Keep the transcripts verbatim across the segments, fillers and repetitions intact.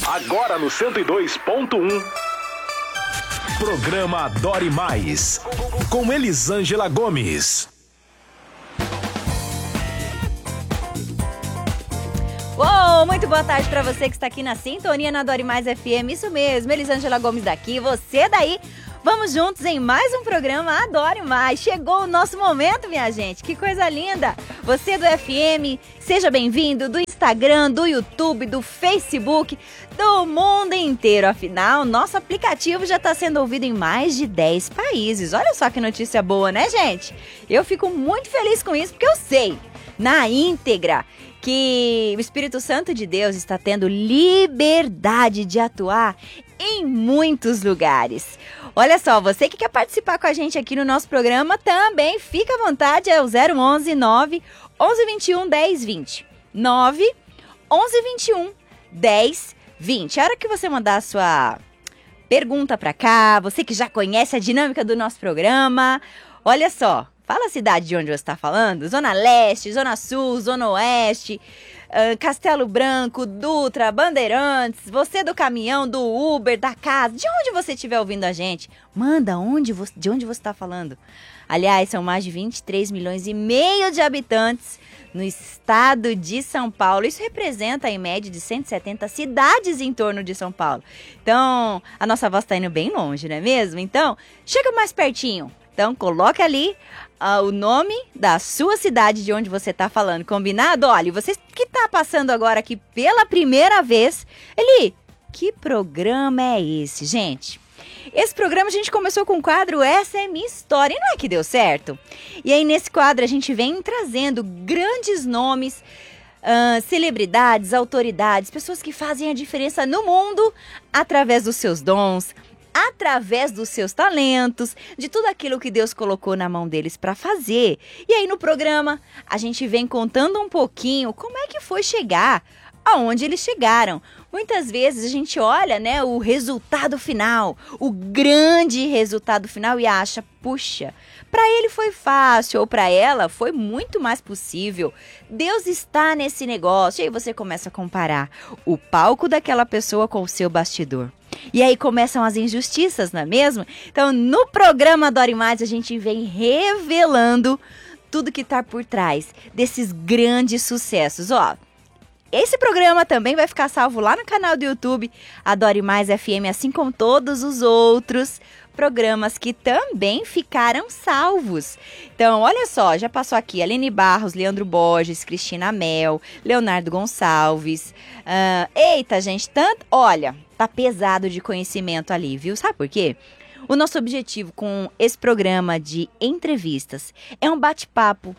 Agora no cento e dois ponto um. Programa Adore Mais, com Elisângela Gomes. Uou, muito boa tarde para você que está aqui na sintonia na Adore Mais F M. Isso mesmo, Elisângela Gomes daqui, você daí. Vamos juntos em mais um programa Adore Mais. Chegou o nosso momento, minha gente. Que coisa linda. Você do F M, seja bem-vindo, do Instagram, do YouTube, do Facebook, do mundo inteiro. Afinal, nosso aplicativo já está sendo ouvido em mais de dez países. Olha só que notícia boa, né, gente? Eu fico muito feliz com isso, porque eu sei, na íntegra, que o Espírito Santo de Deus está tendo liberdade de atuar em muitos lugares. Olha só, você que quer participar com a gente aqui no nosso programa, também fica à vontade, é o zero onze, nove, onze vinte e um, dez, vinte. nove, onze vinte e um, dez, vinte. A hora que você mandar a sua pergunta pra cá, você que já conhece a dinâmica do nosso programa, olha só, fala a cidade de onde você está falando, Zona Leste, Zona Sul, Zona Oeste, uh, Castelo Branco, Dutra, Bandeirantes, você do caminhão, do Uber, da casa, de onde você estiver ouvindo a gente, manda onde você, de onde você está falando. Aliás, são mais de vinte e três milhões e meio de habitantes no estado de São Paulo. Isso representa, em média, de cento e setenta cidades em torno de São Paulo. Então, a nossa voz está indo bem longe, não é mesmo? Então, chega mais pertinho. Então, coloca ali uh, o nome da sua cidade de onde você está falando, combinado? Olha, você que está passando agora aqui pela primeira vez, Eli, que programa é esse, gente? Esse programa a gente começou com o quadro Essa é Minha História, e não é que deu certo? E aí, nesse quadro, a gente vem trazendo grandes nomes, uh, celebridades, autoridades, pessoas que fazem a diferença no mundo através dos seus dons, através dos seus talentos, de tudo aquilo que Deus colocou na mão deles para fazer. E aí no programa a gente vem contando um pouquinho como é que foi chegar aonde eles chegaram. Muitas vezes a gente olha, né, o resultado final, o grande resultado final e acha, puxa, para ele foi fácil ou para ela foi muito mais possível. Deus está nesse negócio. E aí você começa a comparar o palco daquela pessoa com o seu bastidor. E aí começam as injustiças, não é mesmo? Então, no programa Adore Mais, a gente vem revelando tudo que está por trás desses grandes sucessos. Ó, esse programa também vai ficar salvo lá no canal do YouTube, Adore Mais F M, assim como todos os outros programas que também ficaram salvos. Então, olha só, já passou aqui Aline Barros, Leandro Borges, Cristina Mel, Leonardo Gonçalves. Uh, eita, gente, tanto... Olha, tá pesado de conhecimento ali, viu? Sabe por quê? O nosso objetivo com esse programa de entrevistas é um bate-papo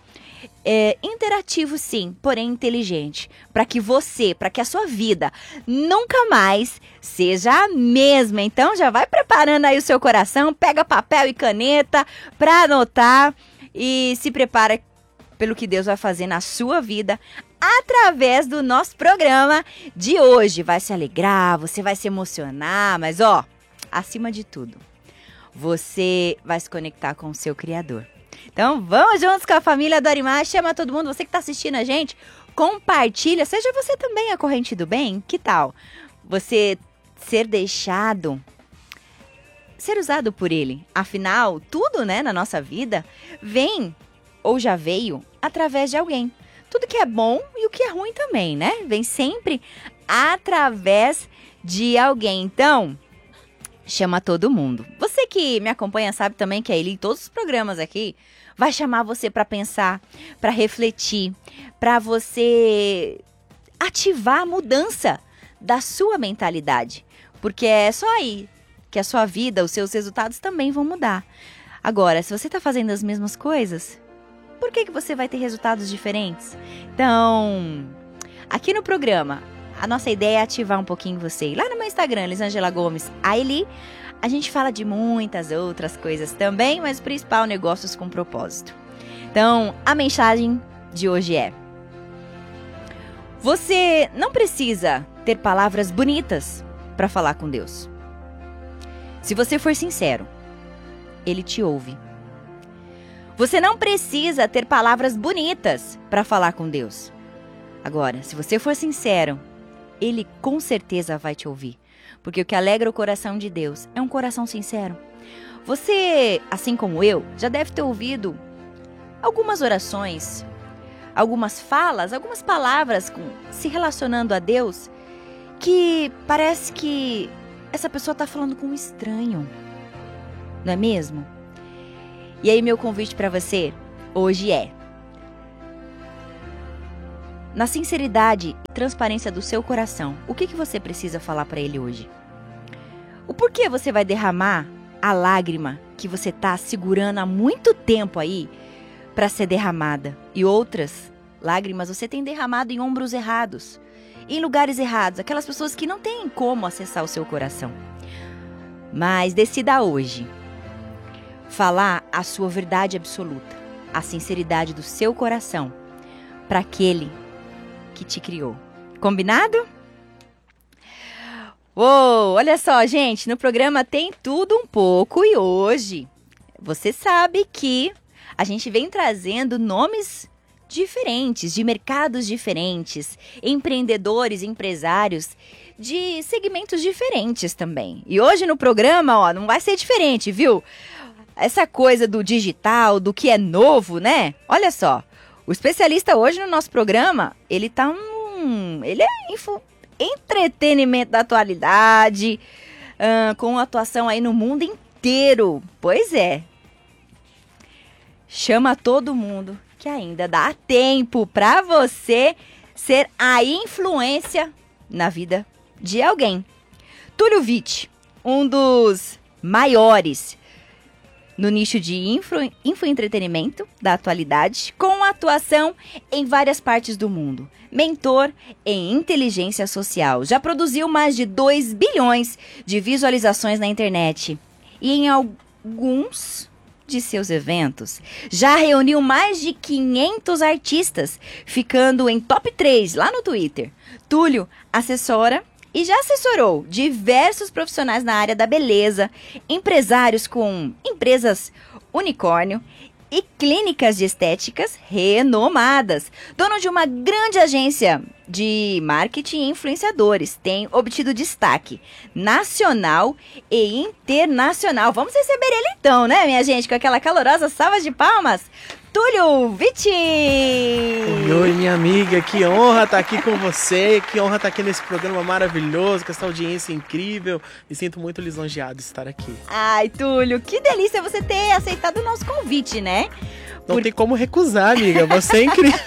é, interativo, sim, porém inteligente, para que você, para que a sua vida nunca mais seja a mesma. Então já vai preparando aí o seu coração, pega papel e caneta para anotar e se prepara pelo que Deus vai fazer na sua vida através do nosso programa de hoje. Vai se alegrar, você vai se emocionar, mas ó, acima de tudo, você vai se conectar com o seu Criador. Então vamos juntos com a família Adore Mais, chama todo mundo, você que está assistindo a gente, compartilha, seja você também a corrente do bem, que tal? Você ser deixado, ser usado por Ele, afinal, tudo, né, na nossa vida vem ou já veio através de alguém. Tudo que é bom e o que é ruim também, né? Vem sempre através de alguém. Então, chama todo mundo. Você que me acompanha sabe também que a Eli, em todos os programas aqui, vai chamar você para pensar, para refletir, para você ativar a mudança da sua mentalidade. Porque é só aí que a sua vida, os seus resultados também vão mudar. Agora, se você está fazendo as mesmas coisas, por que que você vai ter resultados diferentes? Então, aqui no programa, a nossa ideia é ativar um pouquinho você. Lá no meu Instagram, Elisângela Gomes, a Eli, a gente fala de muitas outras coisas também, mas o principal, negócios com propósito. Então, a mensagem de hoje é: você não precisa ter palavras bonitas para falar com Deus. Se você for sincero, Ele te ouve. Você não precisa ter palavras bonitas para falar com Deus. Agora, se você for sincero, Ele com certeza vai te ouvir. Porque o que alegra o coração de Deus é um coração sincero. Você, assim como eu, já deve ter ouvido algumas orações, algumas falas, algumas palavras com, se relacionando a Deus, que parece que essa pessoa está falando com um estranho. Não é mesmo? E aí meu convite para você hoje é: na sinceridade e transparência do seu coração, o que, que você precisa falar para ele hoje? O porquê você vai derramar a lágrima que você está segurando há muito tempo aí para ser derramada? E outras lágrimas você tem derramado em ombros errados, em lugares errados, aquelas pessoas que não têm como acessar o seu coração. Mas decida hoje falar a sua verdade absoluta, a sinceridade do seu coração para aquele que te criou. Combinado? Uou, olha só, gente, no programa tem tudo um pouco e hoje você sabe que a gente vem trazendo nomes diferentes, de mercados diferentes, empreendedores, empresários de segmentos diferentes também. E hoje no programa, ó, não vai ser diferente, viu? Essa coisa do digital, do que é novo, né? Olha só. O especialista hoje no nosso programa, ele tá um... Ele é info, entretenimento da atualidade, uh, com atuação aí no mundo inteiro. Pois é. Chama todo mundo, que ainda dá tempo para você ser a influência na vida de alguém. Túlio Vitti, um dos maiores no nicho de info, infoentretenimento da atualidade, com atuação em várias partes do mundo. Mentor em inteligência social. Já produziu mais de dois bilhões de visualizações na internet. E em alguns de seus eventos, já reuniu mais de quinhentos artistas, ficando em top três lá no Twitter. Túlio assessora e já assessorou diversos profissionais na área da beleza, empresários com empresas unicórnio e clínicas de estéticas renomadas. Dono de uma grande agência de marketing e influenciadores, tem obtido destaque nacional e internacional. Vamos receber ele então, né, minha gente? Com aquela calorosa salva de palmas. Túlio Vitti! Oi, oi, minha amiga, que honra estar aqui com você, que honra estar aqui nesse programa maravilhoso, com essa audiência incrível. Me sinto muito lisonjeado de estar aqui. Ai, Túlio, que delícia você ter aceitado o nosso convite, né? Não por... tem como recusar, amiga, você é incrível.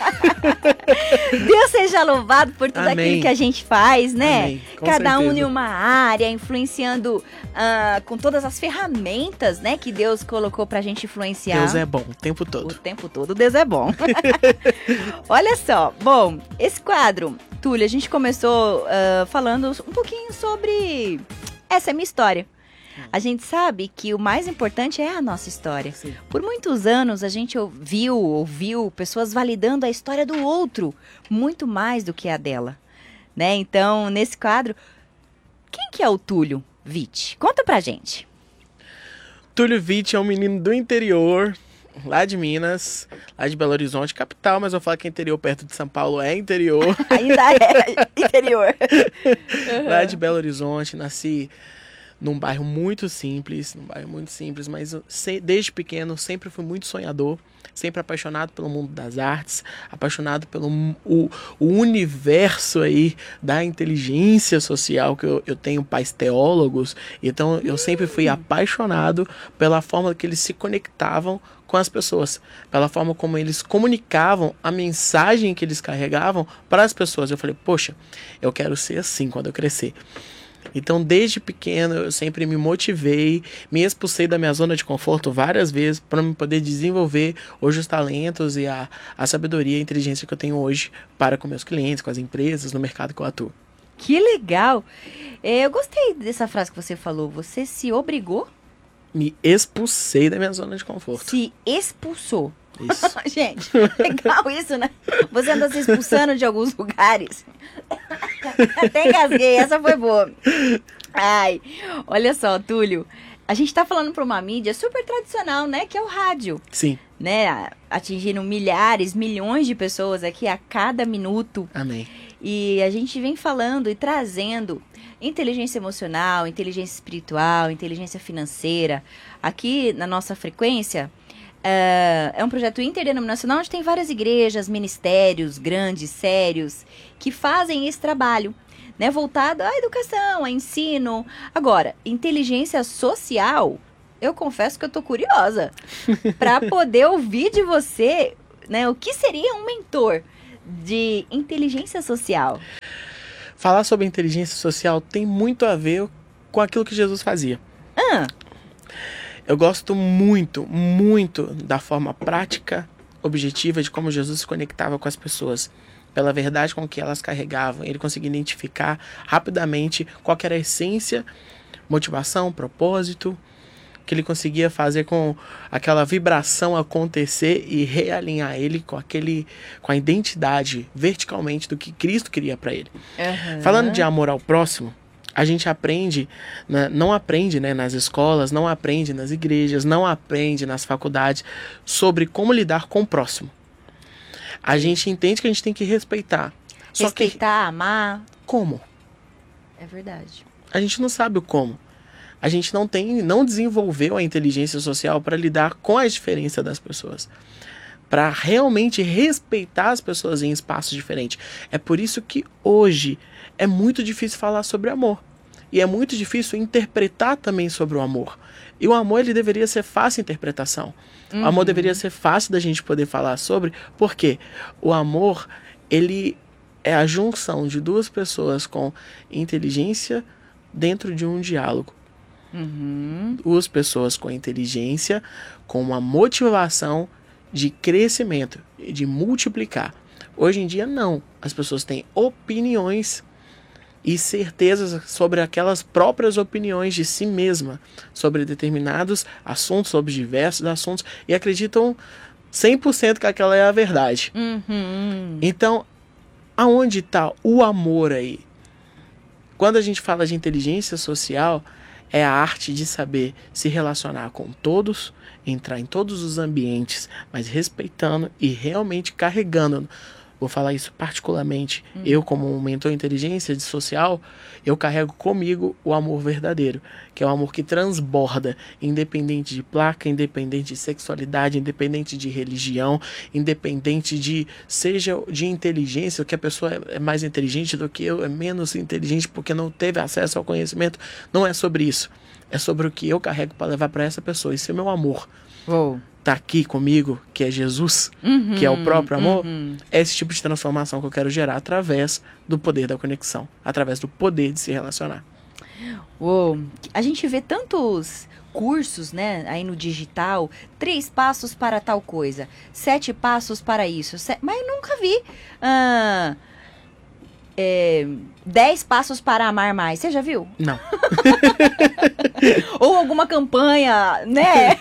Deus seja louvado por tudo Amém. Aquilo que a gente faz, né? Amém. Com Cada certeza. um em uma área, influenciando uh, com todas as ferramentas, né, que Deus colocou pra gente influenciar. Deus é bom, o tempo todo. O tempo todo Deus é bom. Olha só, bom, esse quadro, Túlio, a gente começou uh, falando um pouquinho sobre essa minha história. A gente sabe que o mais importante é a nossa história. Sim. Por muitos anos a gente ouviu, ouviu pessoas validando a história do outro muito mais do que a dela, né? Então, nesse quadro, quem que é o Túlio Vitti? Conta pra gente. Túlio Vitti é um menino do interior, lá de Minas, lá de Belo Horizonte, capital, mas eu falo que é interior perto de São Paulo, é interior. Ainda é interior. Uhum. Lá de Belo Horizonte, nasci num bairro muito simples, num bairro muito simples, mas eu, desde pequeno sempre fui muito sonhador, sempre apaixonado pelo mundo das artes, apaixonado pelo o, o universo aí da inteligência social, que eu, eu tenho pais teólogos, então eu sempre fui apaixonado pela forma que eles se conectavam com as pessoas, pela forma como eles comunicavam a mensagem que eles carregavam para as pessoas. Eu falei, poxa, eu quero ser assim quando eu crescer. Então, desde pequeno, eu sempre me motivei, me expulsei da minha zona de conforto várias vezes para me poder desenvolver hoje os talentos e a, a sabedoria e a inteligência que eu tenho hoje para com meus clientes, com as empresas, no mercado que eu atuo. Que legal! É, eu gostei dessa frase que você falou. Você se obrigou? Me expulsei da minha zona de conforto. Se expulsou. Isso. Gente, legal isso, né? Você anda se expulsando de alguns lugares. Até engasguei, essa foi boa. Ai, olha só, Túlio. A gente tá falando pra uma mídia super tradicional, né? Que é o rádio. Sim. Né? Atingindo milhares, milhões de pessoas aqui a cada minuto. Amém. E a gente vem falando e trazendo inteligência emocional, inteligência espiritual, inteligência financeira. Aqui na nossa frequência, uh, é um projeto interdenominacional onde tem várias igrejas, ministérios grandes, sérios, que fazem esse trabalho, né, voltado à educação, a ensino. Agora, inteligência social, eu confesso que eu tô curiosa para poder ouvir de você, né, o que seria um mentor de inteligência social. Falar sobre inteligência social tem muito a ver com aquilo que Jesus fazia. Ah. Eu gosto muito, muito da forma prática, objetiva de como Jesus se conectava com as pessoas. Pela verdade com que elas carregavam. Ele conseguia identificar rapidamente qual que era a essência, motivação, propósito, que ele conseguia fazer com aquela vibração acontecer e realinhar ele com, aquele, com a identidade verticalmente do que Cristo queria para ele. Uhum. Falando de amor ao próximo, a gente aprende, né, não aprende né, nas escolas, não aprende nas igrejas, não aprende nas faculdades sobre como lidar com o próximo. A gente entende que a gente tem que respeitar. Só Respeitar, que, amar. como? É verdade. A gente não sabe o como. A gente não tem, não desenvolveu a inteligência social para lidar com as diferenças das pessoas. Para realmente respeitar as pessoas em espaços diferentes. É por isso que hoje é muito difícil falar sobre amor. E é muito difícil interpretar também sobre o amor. E o amor, ele deveria ser fácil interpretação. Uhum. O amor deveria ser fácil da gente poder falar sobre, porque o amor, ele é a junção de duas pessoas com inteligência dentro de um diálogo. Uhum. Duas pessoas com inteligência, com uma motivação de crescimento e de multiplicar. Hoje em dia, não. As pessoas têm opiniões e certezas sobre aquelas próprias opiniões de si mesma, sobre determinados assuntos, sobre diversos assuntos, e acreditam cem por cento que aquela é a verdade. Uhum. Então, aonde está o amor aí? Quando a gente fala de inteligência social, é a arte de saber se relacionar com todos, entrar em todos os ambientes, mas respeitando e realmente carregando. Vou falar isso particularmente. Hum. Eu, como um mentor em inteligência social, eu carrego comigo o amor verdadeiro, que é o amor que transborda, independente de placa, independente de sexualidade, independente de religião, independente de, seja de inteligência, que a pessoa é mais inteligente do que eu, é menos inteligente porque não teve acesso ao conhecimento. Não é sobre isso. É sobre o que eu carrego para levar para essa pessoa. Esse é meu amor. Uou. Tá aqui comigo, que é Jesus, uhum, que é o próprio amor, uhum. É esse tipo de transformação que eu quero gerar através do poder da conexão, através do poder de se relacionar. Uou. A gente vê tantos cursos, né, aí no digital, três passos para tal coisa, sete passos para isso, set... mas eu nunca vi ah, é, dez passos para amar mais. Você já viu? Não. Ou alguma campanha, né?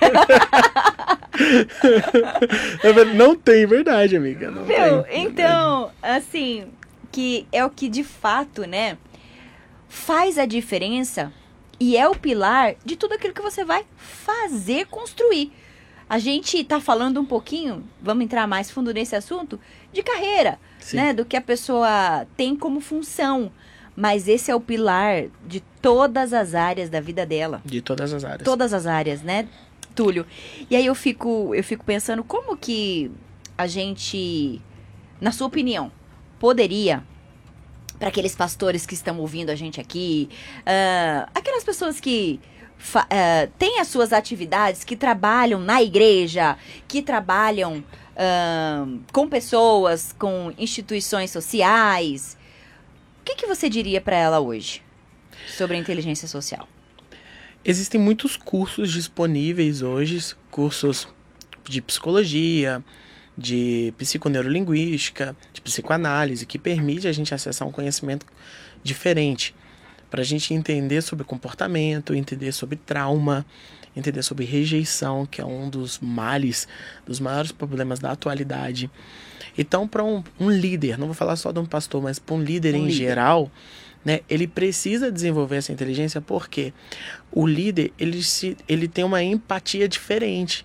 Não tem, verdade, amiga. Não Viu? tem, então, assim, que é o que de fato, né, faz a diferença e é o pilar de tudo aquilo que você vai fazer construir. A gente tá falando um pouquinho, vamos entrar mais fundo nesse assunto, de carreira, Sim. né, do que a pessoa tem como função. Mas esse é o pilar de todas as áreas da vida dela. De todas as áreas. Todas as áreas, né, Túlio? E aí eu fico, eu fico pensando como que a gente, na sua opinião, poderia, para aqueles pastores que estão ouvindo a gente aqui, uh, aquelas pessoas que uh, têm as suas atividades, que trabalham na igreja, que trabalham uh, com pessoas, com instituições sociais, o que, que você diria para ela hoje sobre a inteligência social? Existem muitos cursos disponíveis hoje, cursos de psicologia, de psiconeurolinguística, de psicoanálise, que permite a gente acessar um conhecimento diferente, para a gente entender sobre comportamento, entender sobre trauma, entender sobre rejeição, que é um dos males, dos maiores problemas da atualidade. Então, para um, um líder, não vou falar só de um pastor, mas para um líder um em líder. geral, né, ele precisa desenvolver essa inteligência porque o líder ele, se, ele tem uma empatia diferente.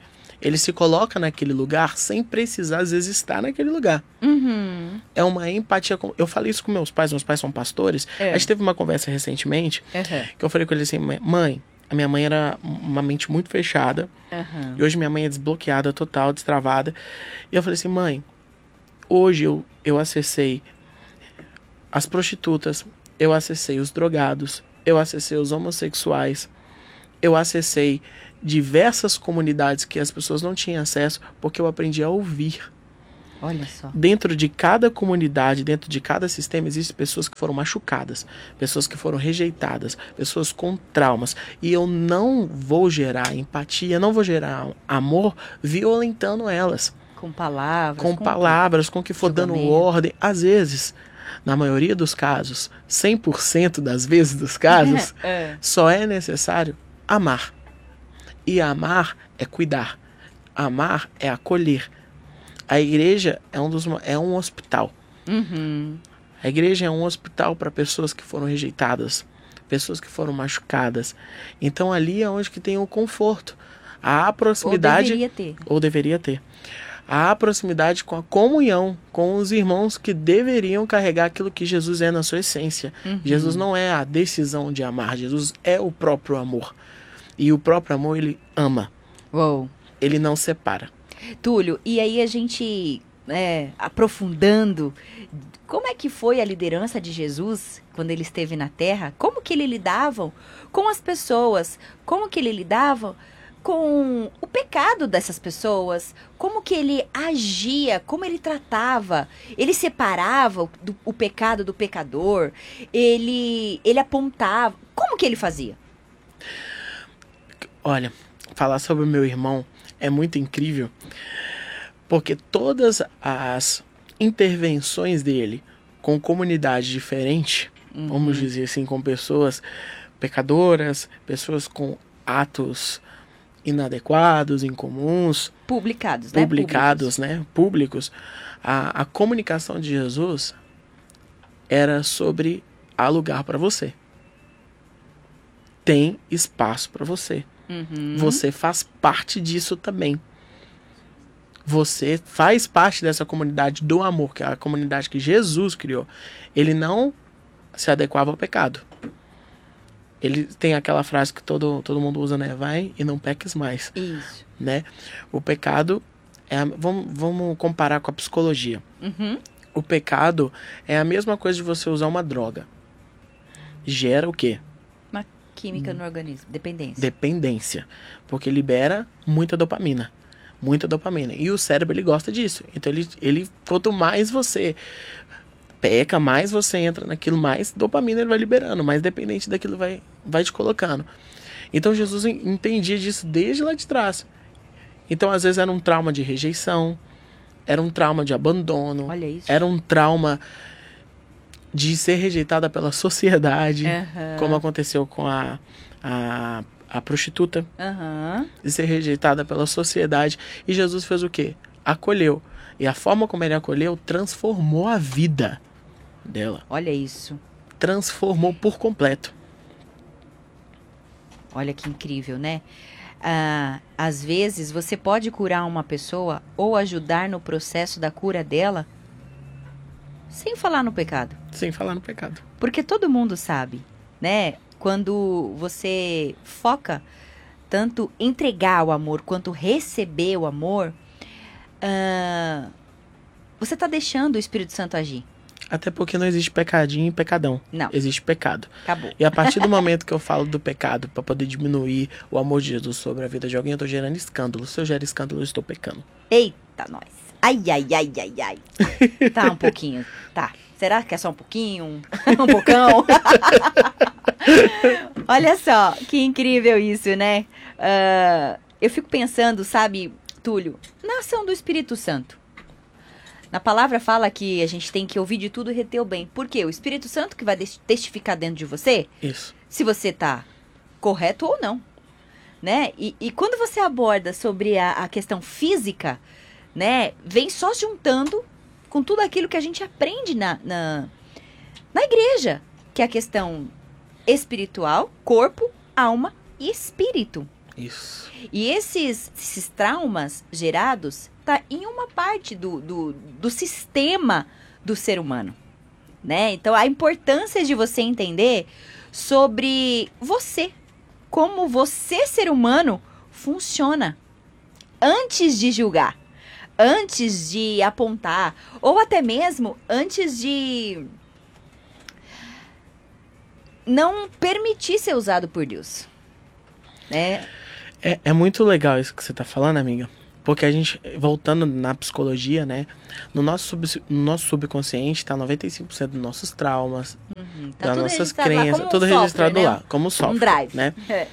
Ele se coloca naquele lugar sem precisar, às vezes, estar naquele lugar. Uhum. É uma empatia. Com... Eu falei isso com meus pais, meus pais são pastores. É. A gente teve uma conversa recentemente, Uhum. que eu falei com ele assim, mãe, a minha mãe era uma mente muito fechada. Uhum. E hoje minha mãe é desbloqueada, total, destravada. E eu falei assim, mãe, hoje eu, eu acessei as prostitutas, eu acessei os drogados, eu acessei os homossexuais, eu acessei diversas comunidades que as pessoas não tinham acesso, porque eu aprendi a ouvir. Olha só. Dentro de cada comunidade, dentro de cada sistema, existem pessoas que foram machucadas, pessoas que foram rejeitadas, pessoas com traumas. E eu não vou gerar empatia, não vou gerar amor violentando elas. Com palavras. Com, com palavras, com o que for dando ordem. Às vezes, na maioria dos casos, cem por cento das vezes dos casos, é. só é necessário amar. E amar é cuidar. Amar é acolher. A igreja é um, dos, é um hospital. Uhum. A igreja é um hospital para pessoas que foram rejeitadas, pessoas que foram machucadas. Então ali é onde que tem o conforto. A proximidade... Ou deveria ter. Ou deveria ter. A proximidade com a comunhão com os irmãos que deveriam carregar aquilo que Jesus é na sua essência. Uhum. Jesus não é a decisão de amar, Jesus é o próprio amor. E o próprio amor, ele ama. Uou. Ele não separa. Túlio, e aí a gente, é, aprofundando, como é que foi a liderança de Jesus quando ele esteve na Terra? Como que ele lidava com as pessoas? Como que ele lidava com o pecado dessas pessoas? Como que ele agia? Como ele tratava? Ele separava o, do, o pecado do pecador? Ele, ele apontava? Como que ele fazia? Olha, falar sobre o meu irmão é muito incrível, porque todas as intervenções dele com comunidade diferente, uhum. vamos dizer assim, com pessoas pecadoras, pessoas com atos inadequados, incomuns, publicados, né? Publicados, né? Públicos. A, a comunicação de Jesus era sobre há lugar para você. Tem espaço para você. Uhum. Você faz parte disso também. Você faz parte dessa comunidade do amor, que é a comunidade que Jesus criou. Ele não se adequava ao pecado. Ele tem aquela frase que todo, todo mundo usa, né? Vai e não peques mais. Isso. Né? O pecado, é a, vamos, vamos comparar com a psicologia. Uhum. O pecado é a mesma coisa de você usar uma droga. Gera o quê? Química no organismo, dependência. Dependência, porque libera muita dopamina, muita dopamina. E o cérebro, ele gosta disso. Então, ele, ele quanto mais você peca, mais você entra naquilo, mais dopamina ele vai liberando, mais dependente daquilo vai, vai te colocando. Então, Jesus entendia disso desde lá de trás. Então, às vezes, era um trauma de rejeição, era um trauma de abandono, Olha isso. era um trauma de ser rejeitada pela sociedade, uhum. como aconteceu com a, a, a prostituta, uhum. de ser rejeitada pela sociedade. E Jesus fez o quê? Acolheu. E a forma como ele acolheu transformou a vida dela. Olha isso. Transformou por completo. Olha que incrível, né? Ah, às vezes você pode curar uma pessoa ou ajudar no processo da cura dela sem falar no pecado. Sem falar no pecado. Porque todo mundo sabe, né? Quando você foca tanto entregar o amor quanto receber o amor, uh, você está deixando o Espírito Santo agir. Até porque não existe pecadinho e pecadão. Não. Existe pecado. Acabou. E a partir do momento que eu falo do pecado, para poder diminuir o amor de Jesus sobre a vida de alguém, eu estou gerando escândalo. Se eu gero escândalo, eu estou pecando. Eita, nós. Ai, ai, ai, ai, ai. Tá um pouquinho. Tá. Será que é só um pouquinho? Um, um bocão? Olha só, que incrível isso, né? Uh, eu fico pensando, sabe, Túlio, na ação do Espírito Santo. Na palavra fala que a gente tem que ouvir de tudo e reter o bem. Por quê? O Espírito Santo que vai testificar dentro de você. Isso. Se você tá correto ou não. Né? E, e quando você aborda sobre a, a questão física, né, vem só juntando com tudo aquilo que a gente aprende na, na, na igreja, que é a questão espiritual, corpo, alma e espírito. Isso. E esses, esses traumas gerados tá em uma parte do, do, do sistema do ser humano, né? Então, a importância de você entender sobre você, como você, ser humano, funciona antes de julgar, antes de apontar, ou até mesmo antes de não permitir ser usado por Deus, né? É, é muito legal isso que você tá falando, amiga. Porque a gente, voltando na psicologia, né? No nosso, sub, no nosso subconsciente tá noventa e cinco por cento dos nossos traumas, Uhum. Tá das tudo nossas registrado lá, crenças, como um tudo software, registrado né? lá, como software, Um drive. né? É.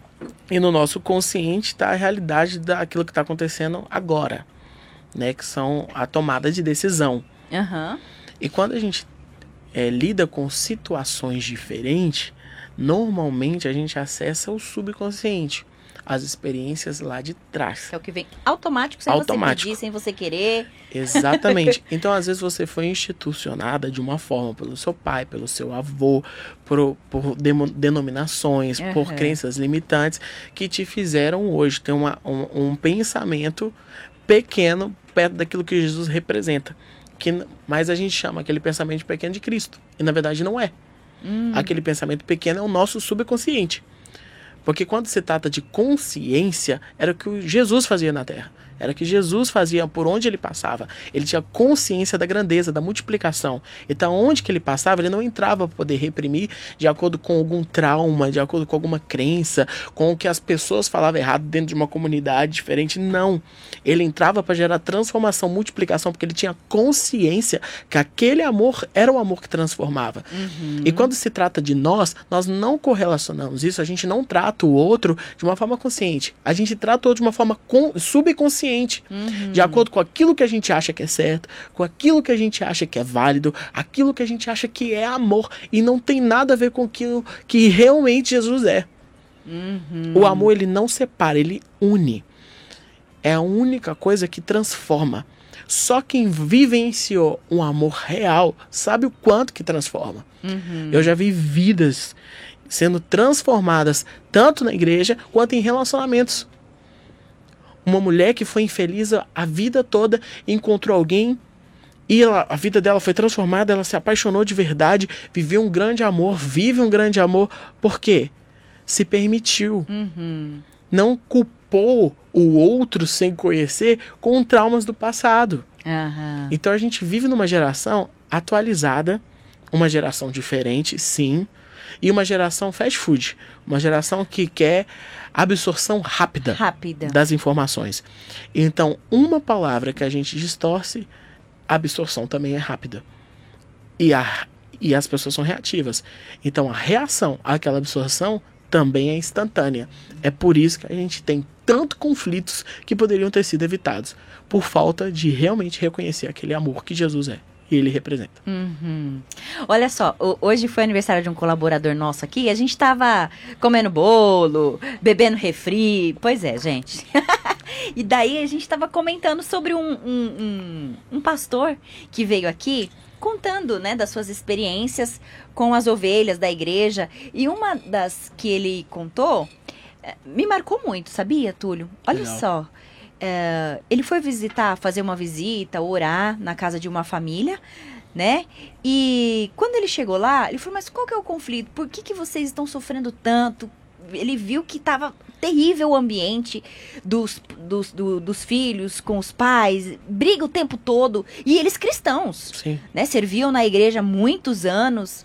E no nosso consciente tá a realidade daquilo que tá acontecendo agora, né? Que são a tomada de decisão. Aham. E quando a gente é, lida com situações diferentes, normalmente a gente acessa o subconsciente, as experiências lá de trás. Que é o que vem automático, sem Automático. você pedir, sem você querer. Exatamente. Então, às vezes, você foi institucionada de uma forma pelo seu pai, pelo seu avô, por, por demo- denominações, Uhum. por crenças limitantes, que te fizeram hoje ter uma, um, um pensamento pequeno perto daquilo que Jesus representa. Que, mas a gente chama aquele pensamento pequeno de Cristo. E, na verdade, não é. Hum. Aquele pensamento pequeno é o nosso subconsciente. Porque quando se trata de consciência, era o que o Jesus fazia na Terra. Era o que Jesus fazia por onde ele passava. Ele tinha consciência da grandeza, da multiplicação. Então, onde que ele passava, ele não entrava para poder reprimir de acordo com algum trauma, de acordo com alguma crença, com o que as pessoas falavam errado dentro de uma comunidade diferente. Não. Ele entrava para gerar transformação, multiplicação, porque ele tinha consciência que aquele amor era o amor que transformava. Uhum. E quando se trata de nós, nós não correlacionamos isso, a gente não trata o outro de uma forma consciente. A gente trata o outro de uma forma con- subconsciente, Uhum. de acordo com aquilo que a gente acha que é certo, com aquilo que a gente acha que é válido, aquilo que a gente acha que é amor, e não tem nada a ver com aquilo que realmente Jesus é. Uhum. O amor, ele não separa, ele une. É a única coisa que transforma. Só quem vivenciou um amor real sabe o quanto que transforma. Uhum. Eu já vi vidas sendo transformadas tanto na igreja quanto em relacionamentos. Uma mulher que foi infeliz a a vida toda, encontrou alguém e ela- a vida dela foi transformada, ela se apaixonou de verdade, viveu um grande amor, vive um grande amor. Por quê? Se permitiu. Uhum. Não culpou o outro sem conhecer com traumas do passado. Aham. Então a gente vive numa geração atualizada, uma geração diferente, sim, e uma geração fast food, uma geração que quer absorção rápida Rápida. das informações. Então, uma palavra que a gente distorce, a absorção também é rápida. E, a, e as pessoas são reativas. Então, a reação àquela absorção também é instantânea. É por isso que a gente tem tantos conflitos que poderiam ter sido evitados, por falta de realmente reconhecer aquele amor que Jesus é e ele representa. Uhum. Olha só, ho- hoje foi aniversário de um colaborador nosso aqui, a gente tava comendo bolo, bebendo refri, pois é, gente. E daí a gente tava comentando sobre um, um, um, um pastor que veio aqui contando, né, das suas experiências com as ovelhas da igreja, e uma das que ele contou eh, me marcou muito, sabia, Túlio? Olha Legal. só. É, ele foi visitar, fazer uma visita, orar na casa de uma família, né? E quando ele chegou lá, ele falou, mas qual que é o conflito? Por que, que vocês estão sofrendo tanto? Ele viu que estava terrível o ambiente dos, dos, do- dos filhos com os pais, briga o tempo todo. E eles cristãos, Sim. né? Serviam na igreja há muitos anos.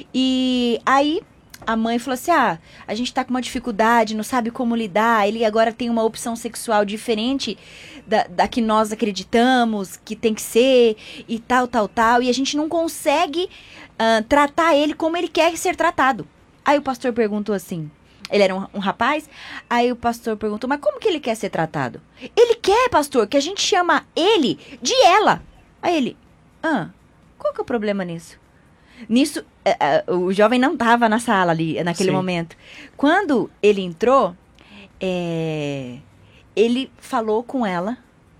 E aí a mãe falou assim, ah, a gente tá com uma dificuldade, não sabe como lidar, ele agora tem uma opção sexual diferente da, da que nós acreditamos que tem que ser, e tal, tal, tal, e a gente não consegue ah, tratar ele como ele quer ser tratado. Aí o pastor perguntou assim, ele era um, um rapaz, aí o pastor perguntou, mas como que ele quer ser tratado? Ele quer, pastor, que a gente chama ele de ela. Aí ele, ah, qual que é o problema nisso? Nisso, eh, eh, o jovem não estava na sala ali, naquele Sim. momento. Quando ele entrou, eh, ele falou com ela,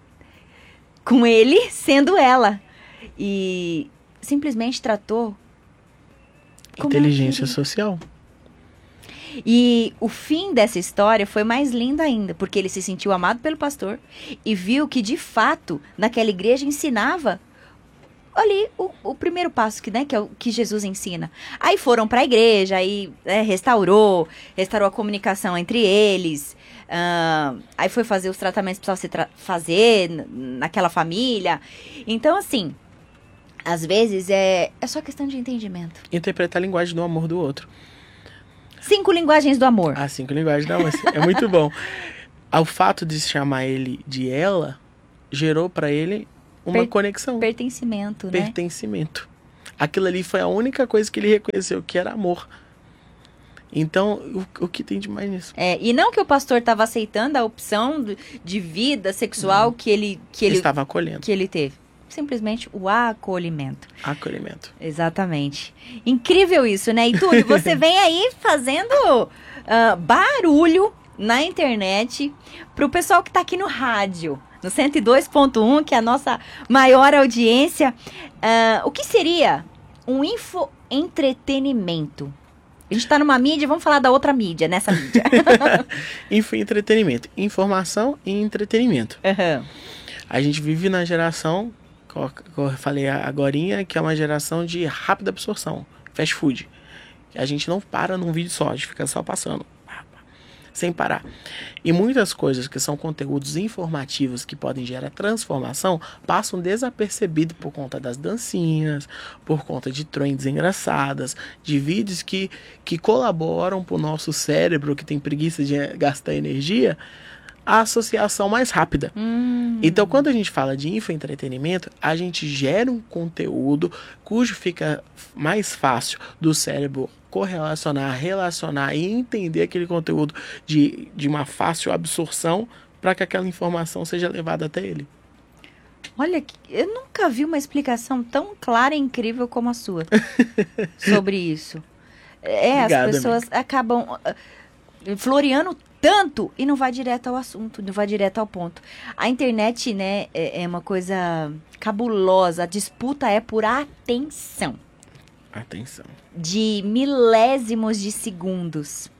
com ele sendo ela, e simplesmente tratou como Inteligência ele- social. E o fim dessa história foi mais lindo ainda, porque ele se sentiu amado pelo pastor e viu que, de fato, naquela igreja ensinava ali o, o primeiro passo, que, né, que é o que Jesus ensina. Aí foram para a igreja, aí é, restaurou, restaurou a comunicação entre eles, uh, aí foi fazer os tratamentos que precisava se tra- fazer n- naquela família. Então, assim, às vezes é, é só questão de entendimento. Interpretar a linguagem do amor do outro. Cinco linguagens do amor. As cinco linguagens do amor. É muito bom. O fato de chamar ele de ela gerou pra ele uma Per- conexão. Pertencimento, né? Pertencimento. Aquilo ali foi a única coisa que ele reconheceu, que era amor. Então, o, o que tem de mais nisso? É, e não que o pastor estava aceitando a opção do- de vida sexual que ele, que Ele ele, estava acolhendo. que ele teve. Simplesmente o acolhimento. Acolhimento. Exatamente. Incrível isso, né? E Túlio, você vem aí fazendo ah, barulho na internet pro pessoal que tá aqui no rádio, no cento e dois ponto um, que é a nossa maior audiência. Ah, o que seria um infoentretenimento? A gente tá numa mídia, vamos falar da outra mídia, nessa mídia. Info e entretenimento. Informação e entretenimento. Aham. A gente vive na geração, como eu falei agorinha, que é uma geração de rápida absorção. Fast food. A gente não para num vídeo só, a gente fica só passando. Sem parar. E muitas coisas que são conteúdos informativos que podem gerar transformação passam desapercebidos por conta das dancinhas, por conta de trends engraçadas, de vídeos que, que colaboram para o nosso cérebro, que tem preguiça de gastar energia, a associação mais rápida. Hum. Então, quando a gente fala de infoentretenimento, a gente gera um conteúdo cujo fica mais fácil do cérebro correlacionar, relacionar e entender aquele conteúdo de, de uma fácil absorção para que aquela informação seja levada até ele. Olha, eu nunca vi uma explicação tão clara e incrível como a sua sobre isso. É, Obrigado, as pessoas acabam uh, floreando tanto e não vai direto ao assunto, não vai direto ao ponto. A internet, né, é, é uma coisa cabulosa. A disputa é por atenção. Atenção. De milésimos de segundos.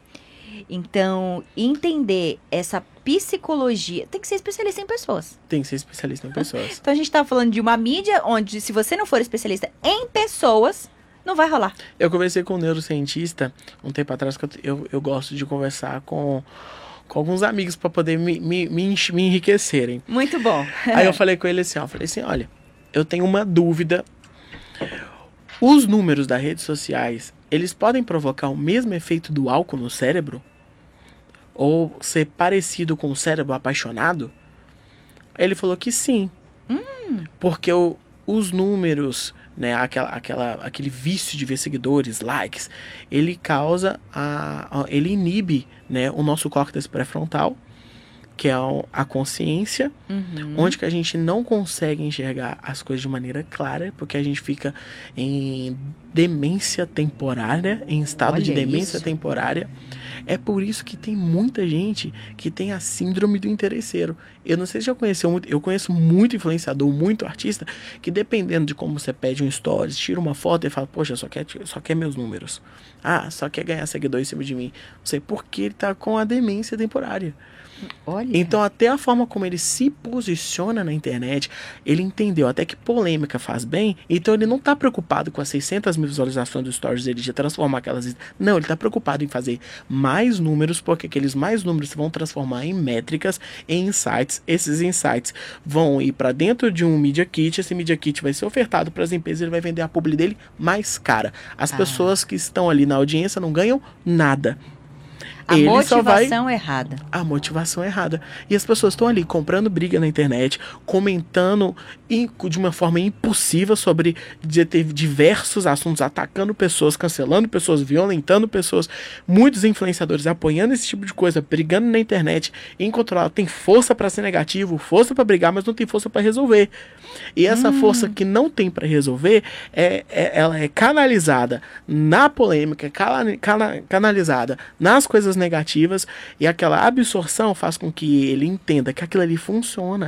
Então, entender essa psicologia... Tem que ser especialista em pessoas. Tem que ser especialista em pessoas. Então, a gente tá falando de uma mídia onde, se você não for especialista em pessoas, não vai rolar. Eu conversei com um neurocientista um tempo atrás, que eu, eu, eu gosto de conversar com, com alguns amigos para poder me, me, me, enche- me enriquecerem. Muito bom. Aí eu falei com ele assim, ó, eu falei assim, olha, eu tenho uma dúvida. Os números das redes sociais, eles podem provocar o mesmo efeito do álcool no cérebro? Ou ser parecido com o cérebro apaixonado? Ele falou que sim. Hum. Porque o, os números, né, aquela, aquela, aquele vício de ver seguidores, likes, ele causa, a, a, ele inibe, né, o nosso córtex pré-frontal, que é a consciência, Uhum. onde que a gente não consegue enxergar as coisas de maneira clara, porque a gente fica em demência temporária, em estado Olha de demência isso. temporária. É por isso que tem muita gente que tem a síndrome do interesseiro. Eu não sei se já conheceu muito, eu conheço muito influenciador, muito artista, que dependendo de como você pede um stories, tira uma foto e fala, poxa, só quer, só quer meus números. Ah, só quer ganhar seguidor em cima de mim. Não sei por que ele tá com a demência temporária. Olha. Então, até a forma como ele se posiciona na internet, ele entendeu até que polêmica faz bem, então ele não tá preocupado com as seiscentas mil visualizações dos stories dele, de transformar aquelas... Não, ele tá preocupado em fazer mais números, porque aqueles mais números vão transformar em métricas, em insights. Esses insights vão ir para dentro de um Media Kit, esse Media Kit vai ser ofertado para as empresas, ele vai vender a publi dele mais cara. As Ah. pessoas que estão ali na audiência não ganham nada. A Ele só vai... motivação errada. A motivação errada. E as pessoas estão ali comprando briga na internet, comentando in- de uma forma impulsiva sobre de ter diversos assuntos, atacando pessoas, cancelando pessoas, violentando pessoas. Muitos influenciadores apoiando esse tipo de coisa, brigando na internet, incontrolável. Tem força para ser negativo, força para brigar, mas não tem força para resolver. E essa Hum. força que não tem para resolver, é, é- ela é canalizada na polêmica, cala- cana- canalizada nas coisas negativas, e aquela absorção faz com que ele entenda que aquilo ali funciona.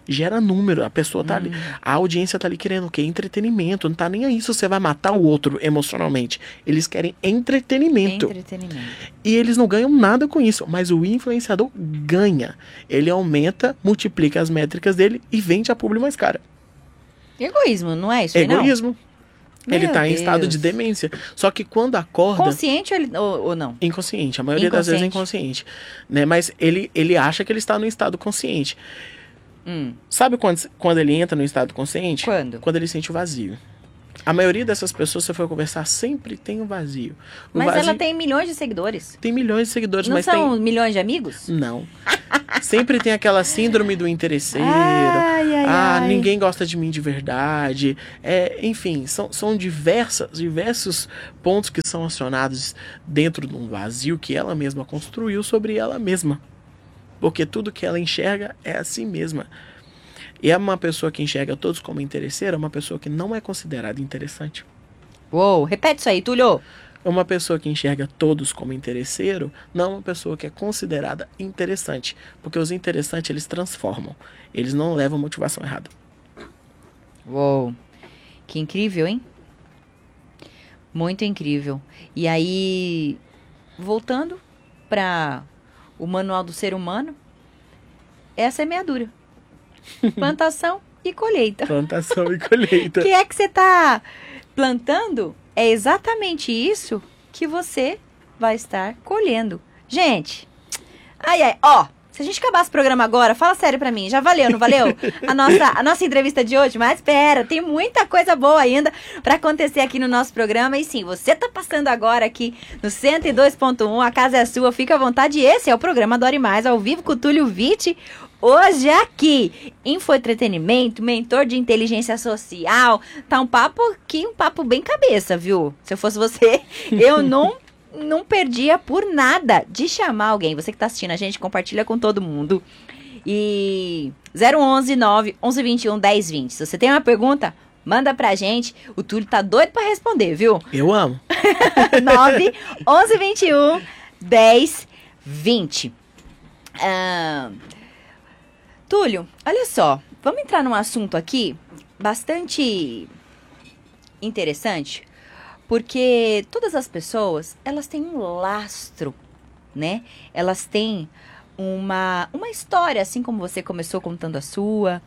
Gera número, a pessoa tá Hum. ali, a audiência tá ali querendo o quê? Entretenimento, não tá nem aí se você vai matar o outro emocionalmente. Eles querem entretenimento. Entretenimento. E eles não ganham nada com isso, mas o influenciador ganha. Ele aumenta, multiplica as métricas dele e vende a publi mais cara. Egoísmo, não é isso aí, não? Egoísmo. Ele Meu tá em estado Deus. de demência. Só que quando acorda... Consciente ou, ele- ou, ou não? Inconsciente, a maioria das vezes é inconsciente. Né? Mas ele, ele acha que ele está no estado consciente. Hum. Sabe quando, quando ele entra no estado consciente? Quando? Quando ele sente o vazio. A maioria dessas pessoas, se você for conversar, sempre tem um vazio. O Mas vazio ela tem milhões de seguidores. tem milhões de seguidores, Não mas são tem... milhões de amigos? Não. Sempre tem aquela síndrome do interesseiro. Ai, ai, ah, ai. ninguém gosta de mim de verdade. É, enfim, são, são diversas, diversos pontos que são acionados dentro de um vazio que ela mesma construiu sobre ela mesma. Porque tudo que ela enxerga é a si mesma. E é uma pessoa que enxerga todos como interesseira, uma pessoa que não é considerada interessante. Uou, repete isso aí, Túlio. É uma pessoa que enxerga todos como interesseiro, não é uma pessoa que é considerada interessante. Porque os interessantes, eles transformam. Eles não levam a motivação errada. Uou, que incrível, hein? Muito incrível. E aí, voltando para o manual do ser humano, é a semeadura. Plantação e colheita. Plantação e colheita. O que é que você está plantando? É exatamente isso que você vai estar colhendo. Gente, ai, ai, ó, se a gente acabasse o programa agora, fala sério pra mim, já valeu, não valeu? A nossa, a nossa entrevista de hoje, mas espera, tem muita coisa boa ainda pra acontecer aqui no nosso programa. E sim, você tá passando agora aqui no cento e dois ponto um, a casa é sua, fica à vontade. Esse é o programa Adore Mais, ao vivo com o Túlio Vitti. Hoje aqui, infoentretenimento, mentor de inteligência social, tá um papo aqui, um papo bem cabeça, viu? Se eu fosse você, eu não, não perdia por nada de chamar alguém. Você que tá assistindo a gente, compartilha com todo mundo. E zero onze, nove, onze vinte e um, dez vinte. Se você tem uma pergunta, manda pra gente. O Túlio tá doido pra responder, viu? Eu amo. nove, onze vinte e um, dez vinte. Ah... Túlio, olha só, vamos entrar num assunto aqui bastante interessante, porque todas as pessoas, elas têm um lastro, né? Elas têm uma, uma história, assim como você começou contando a sua.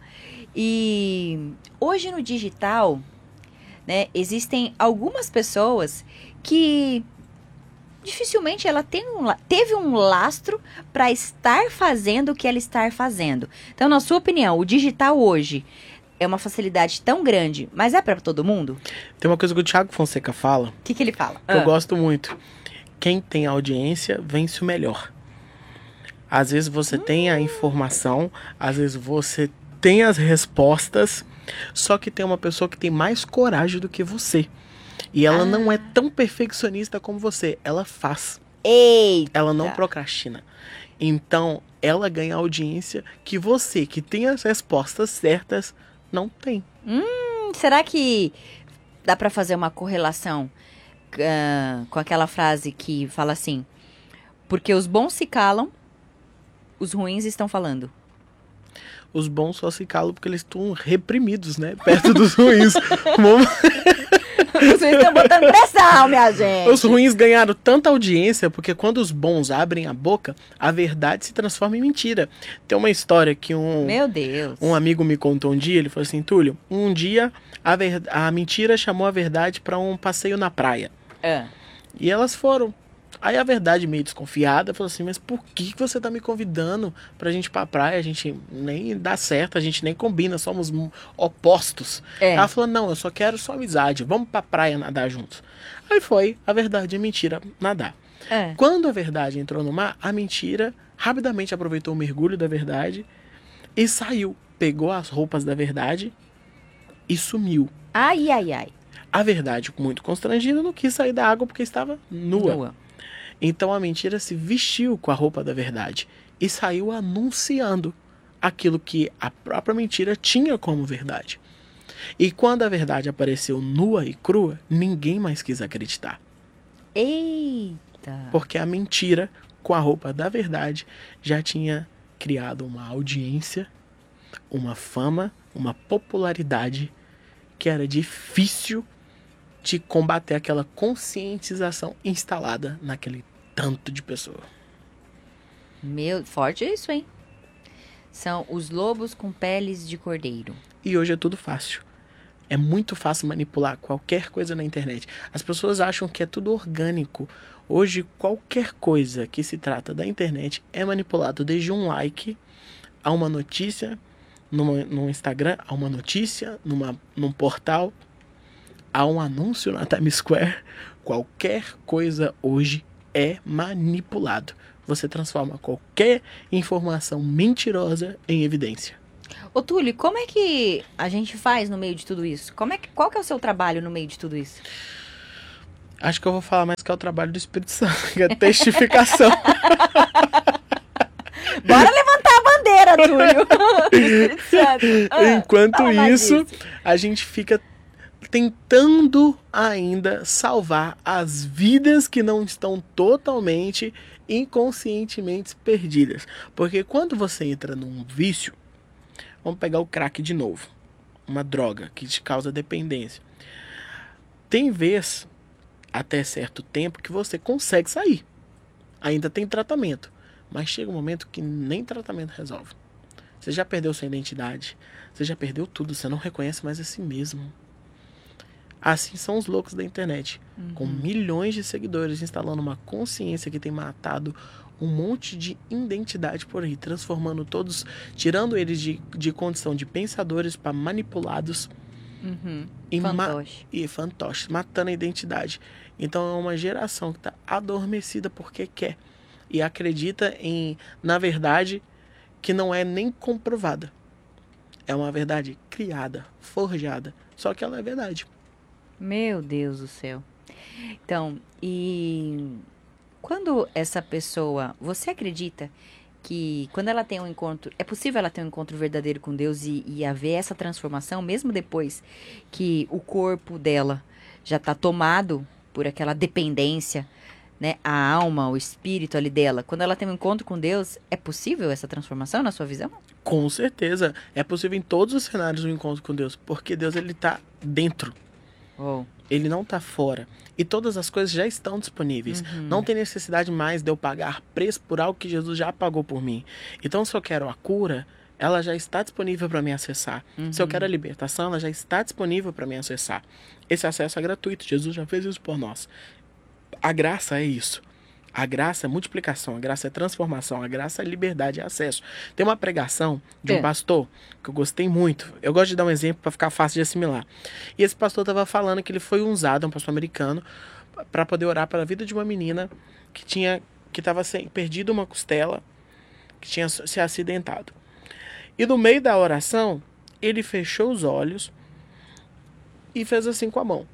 E hoje no digital, né, existem algumas pessoas que dificilmente ela tem um, teve um lastro para estar fazendo o que ela está fazendo. Então, na sua opinião, o digital hoje é uma facilidade tão grande, mas é para todo mundo? Tem uma coisa que o Thiago Fonseca fala, O que, que ele fala? que eu Ah. gosto muito. Quem tem audiência, vence o melhor. Às vezes você hum. tem a informação, às vezes você tem as respostas, só que tem uma pessoa que tem mais coragem do que você. E ela ah. não é tão perfeccionista como você. Ela faz. Eita. Ela não procrastina. Então, ela ganha audiência que você, que tem as respostas certas, não tem. Hum, será que dá pra fazer uma correlação uh, com aquela frase que fala assim: porque os bons se calam, os ruins estão falando? Os bons só se calam porque eles estão reprimidos, né? Perto dos ruins. Vocês estão botando pressão, minha gente. Os ruins ganharam tanta audiência porque quando os bons abrem a boca, a verdade se transforma em mentira. Tem uma história que um, Meu Deus. um amigo me contou um dia. Ele falou assim: Túlio, um dia a, ver, a mentira chamou a verdade para um passeio na praia. É. E elas foram. Aí a verdade, meio desconfiada, falou assim: mas por que você tá me convidando pra gente ir pra praia? A gente nem dá certo, a gente nem combina, somos opostos. É. Ela falou: não, eu só quero só amizade, vamos pra praia nadar juntos. Aí foi a verdade e a mentira nadar. É. Quando a verdade entrou no mar, a mentira rapidamente aproveitou o mergulho da verdade e saiu. Pegou as roupas da verdade e sumiu. Ai, ai, ai. A verdade, muito constrangida, não quis sair da água porque estava nua. nua. Então a mentira se vestiu com a roupa da verdade e saiu anunciando aquilo que a própria mentira tinha como verdade. E quando a verdade apareceu nua e crua, ninguém mais quis acreditar. Eita! Porque a mentira, com a roupa da verdade, já tinha criado uma audiência uma fama, uma popularidade que era difícil de combater aquela conscientização instalada naquele tanto de pessoa. Meu, forte isso, hein? São os lobos com peles de cordeiro. E hoje é tudo fácil. É muito fácil manipular qualquer coisa na internet. As pessoas acham que é tudo orgânico. Hoje, qualquer coisa que se trata da internet é manipulado, desde um like a uma notícia numa, no Instagram, a uma notícia numa, num portal, a um anúncio na Times Square. Qualquer coisa hoje é manipulado. Você transforma qualquer informação mentirosa em evidência. Ô, Túlio, como é que a gente faz no meio de tudo isso? Como é que, qual que é o seu trabalho no meio de tudo isso? Acho que eu vou falar mais que é o trabalho do Espírito Santo, que é testificação. Bora levantar a bandeira, Túlio! do Espírito Santo. Ah, Enquanto isso, disso. a gente fica tentando ainda salvar as vidas que não estão totalmente, inconscientemente perdidas. Porque quando você entra num vício, vamos pegar o crack de novo, uma droga que te causa dependência. Tem vez, até certo tempo, que você consegue sair. Ainda tem tratamento. Mas chega um momento que nem tratamento resolve. Você já perdeu sua identidade. Você já perdeu tudo. Você não reconhece mais a si mesmo. Assim são os loucos da internet. Uhum. Com milhões de seguidores instalando uma consciência que tem matado um monte de identidade por aí. Transformando todos, tirando eles de, de condição de pensadores para manipulados. Uhum. E, Fantoche. ma e fantoches, matando a identidade. Então é uma geração que está adormecida porque quer. E acredita em, na verdade, que não é nem comprovada. É uma verdade criada, forjada. Só que ela é verdade. Meu Deus do céu. Então, e quando essa pessoa, você acredita que quando ela tem um encontro, é possível ela ter um encontro verdadeiro com Deus e, e haver essa transformação, mesmo depois que o corpo dela já está tomado por aquela dependência, né? A alma, o espírito ali dela. Quando ela tem um encontro com Deus, é possível essa transformação na sua visão? Com certeza. É possível em todos os cenários um encontro com Deus. Porque Deus, ele está dentro. Oh. Ele não está fora. E todas as coisas já estão disponíveis. Uhum. Não tem necessidade mais de eu pagar preço por algo que Jesus já pagou por mim. Então, se eu quero a cura, ela já está disponível para me acessar. Uhum. Se eu quero a libertação, ela já está disponível para me acessar. Esse acesso é gratuito. Jesus já fez isso por nós. A graça é isso. A graça é multiplicação, a graça é transformação, a graça é liberdade, é acesso. Tem uma pregação de um é. pastor que eu gostei muito. Eu gosto de dar um exemplo para ficar fácil de assimilar. E esse pastor estava falando que ele foi usado, um pastor americano, para poder orar pela vida de uma menina que tinha que estava perdido uma costela, que tinha se acidentado. E no meio da oração, ele fechou os olhos e fez assim com a mão.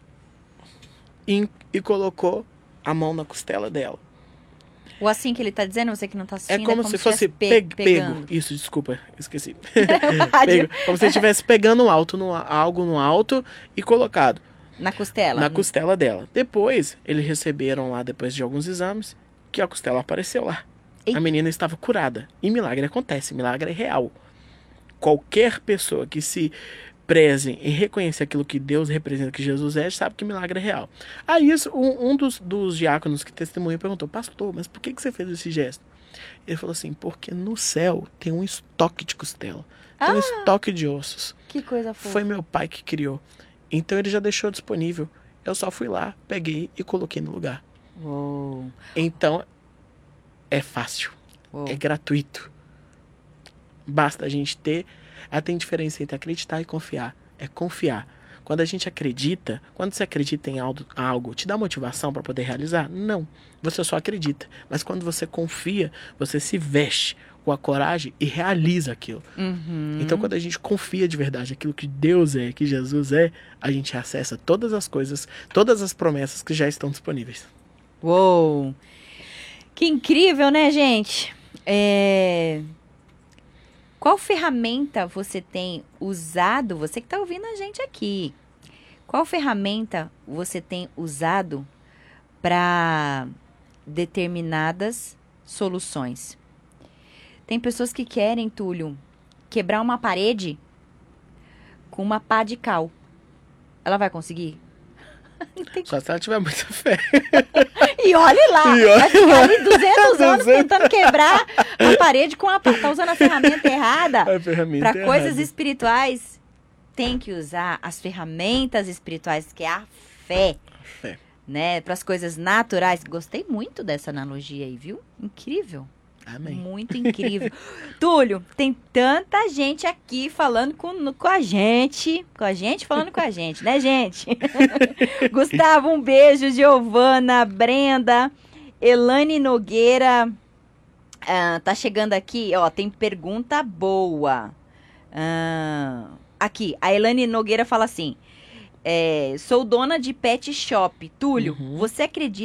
E, e colocou a mão na costela dela. O assim que ele tá dizendo, você que não tá assistindo, é como, é como se, se fosse pe pego. Isso, desculpa, esqueci. Pego, como se ele estivesse pegando alto no, algo no alto e colocado. Na costela? Na costela dela. Depois, eles receberam lá, depois de alguns exames, que a costela apareceu lá. Eita. A menina estava curada. E milagre acontece, milagre é real. Qualquer pessoa que se prezem em reconhecer aquilo que Deus representa, que Jesus é, sabe que milagre é real. Aí isso, um, um dos, dos diáconos que testemunhou perguntou: pastor, mas por que, que você fez esse gesto? Ele falou assim: porque no céu tem um estoque de costela, tem ah, um estoque de ossos. Que coisa fofa. Foi meu pai que criou. Então ele já deixou disponível. Eu só fui lá, peguei e coloquei no lugar. Uou. Então é fácil, Uou. é gratuito. Basta a gente ter. Ela tem diferença entre acreditar e confiar. É confiar. Quando a gente acredita, quando você acredita em algo, algo te dá motivação para poder realizar? Não. Você só acredita. Mas quando você confia, você se veste com a coragem e realiza aquilo. Uhum. Então, quando a gente confia de verdade aquilo que Deus é, que Jesus é, a gente acessa todas as coisas, todas as promessas que já estão disponíveis. Uou! Que incrível, né, gente? É... Qual ferramenta você tem usado, você que está ouvindo a gente aqui, qual ferramenta você tem usado para determinadas soluções? Tem pessoas que querem, Túlio, quebrar uma parede com uma pá de cal. Ela vai conseguir? Só se ela tiver muita fé. E olhe lá, E olhe vai ficar lá. ali duzentos anos duzentos. tentando quebrar a parede com a pá. Tá usando a ferramenta errada. A ferramenta Para errada. coisas espirituais, tem que usar as ferramentas espirituais, que é a fé. Fé. Né? Para as coisas naturais. Gostei muito dessa analogia aí, viu? Incrível. Amém. Muito incrível. Túlio, tem tanta gente aqui falando com, com a gente. Com a gente falando com a gente, né, gente? Gustavo, um beijo. Giovana, Brenda, Elane Nogueira. Ah, tá chegando aqui, ó, tem pergunta boa. Ah, aqui, a Elane Nogueira fala assim: é, sou dona de pet shop. Túlio, Uhum. você acredita